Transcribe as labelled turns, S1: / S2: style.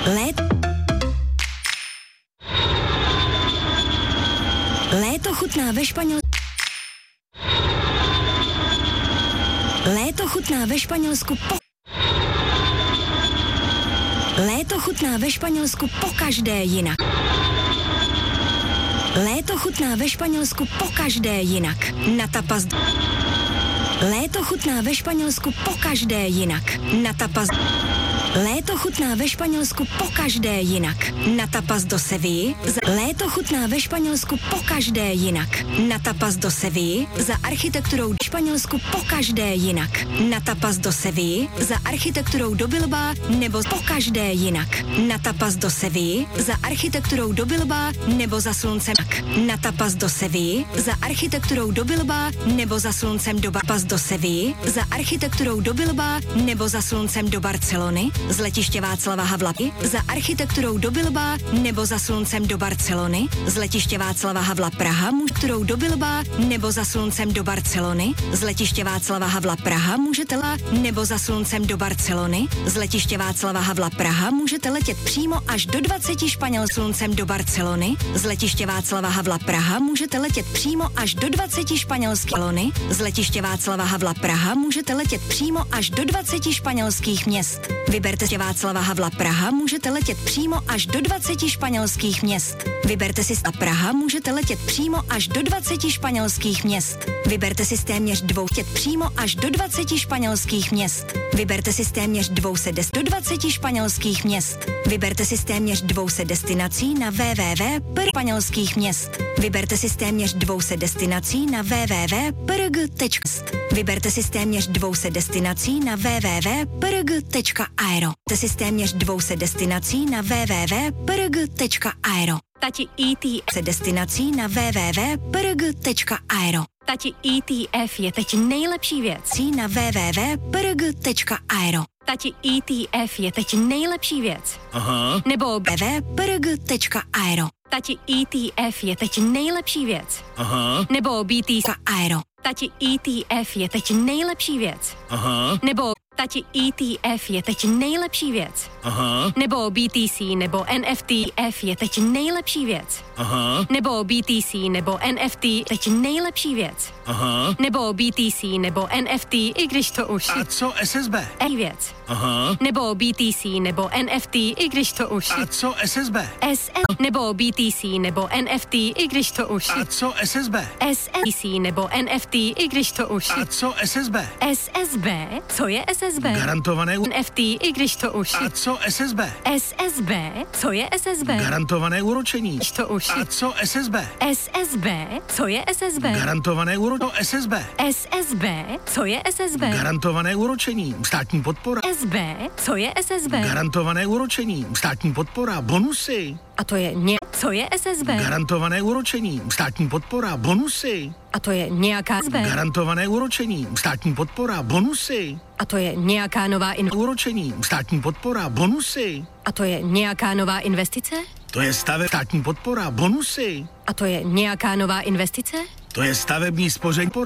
S1: Léto chutná ve Španělsku. Léto chutná ve Španělsku Léto chutná ve Španělsku pokaždé jinak. Léto chutná ve Španělsku pokaždé jinak. Na tapas. Léto chutná ve Španělsku pokaždé jinak. Na tapas. Léto chutná ve Španělsku pokaždé jinak. Na tapas do Sevilly. Léto chutná ve Španělsku pokaždé jinak. Na tapas do Sevilly. Za architekturou Španělsku pokaždé jinak. Na tapas do Sevilly. Za architekturou do Bilbao nebo pokaždé jinak. Na tapas do Sevilly. Za architekturou do Bilbao nebo za sluncem. Na tapas do Sevilly. Za architekturou do Bilbao nebo za sluncem do Tapas do Sevilly. Za architekturou do Bilbao nebo za sluncem do Barcelony. Z letiště Václava Havla. Za architekturou do Bilbao nebo za sluncem do Barcelony. Z letiště Václava Havla Praha, architekturou do Bilbao nebo za sluncem do Barcelony. Z letiště Václava Havla Praha můžete nebo za sluncem do Barcelony. Z letiště Václava Havla Praha můžete letět přímo až do 20 španěl sluncem do Barcelony. Z letiště Václava Havla Praha můžete letět přímo až do 20 španělských lony. Z letiště Václava Havla Praha můžete letět přímo až do 20 španělských měst. Vyberte si Václava Havla Praha, můžete letět přímo až do 20 španělských měst. Vyberte si Praha, můžete letět přímo až do 20 španělských měst. Vyberte si téměř letět přímo až do 20 španělských měst. Vyberte si téměř 200 do 20 španělských měst. Vyberte si téměř 200 destinací na www.španělských měst. Vyberte si téměř 200 destinací na www.prg.st. Vyberte si téměř 200 destinací na www.prg.aero. Vyberte si téměř 200 destinací na www.prg.aero. Tati ETF destinací na www.prg.aero. Tati ETF je teď nejlepší věc. Na www.prg.aero. Tati ETF je teď nejlepší věc.
S2: Aha.
S1: Nebo www.prg.aero. Tati ETF je teď nejlepší věc.
S2: Aha.
S1: Nebo BT.aero. Tati ETF je teď nejlepší věc.
S2: Aha.
S1: Nebo Tati ETF je teď nejlepší věc.
S2: Aha.
S1: Nebo BTC nebo NFTF je teď nejlepší věc.
S2: Aha.
S1: Nebo BTC nebo NFT teď nejlepší věc.
S2: Aha.
S1: Nebo BTC nebo NFT, i když to už
S2: A co SSB?
S1: věc.
S2: Aha.
S1: Nebo BTC nebo NFT, i když to už
S2: A co SSB?
S1: nebo BTC nebo NFT, i když to už
S2: A co SSB?
S1: SSB nebo NFT, i když to už
S2: A co SSB?
S1: SSB, co je SSB?
S2: Garantované
S1: NFT, i když to už
S2: A co SSB?
S1: SSB, co je SSB?
S2: Garantované úročení.
S1: To už
S2: A co SSB?
S1: SSB, co je SSB?
S2: Garantované úročení. SSB.
S1: SSB, co je SSB?
S2: Garantované úročení. Státní podpora.
S1: SB, co je SSB?
S2: Garantované úročení. Státní podpora. Bonusy.
S1: A to je co je SSB?
S2: Garantované úročení. Státní podpora. Bonusy.
S1: A to je nějaká SB?
S2: Garantované úročení. Státní podpora. Bonusy.
S1: A to je nějaká nová
S2: úročení. Státní podpora. Bonusy.
S1: A to je nějaká nová investice?
S2: To je státní podpora. Bonusy.
S1: A to je nějaká nová investice?
S2: To je stavební spoření.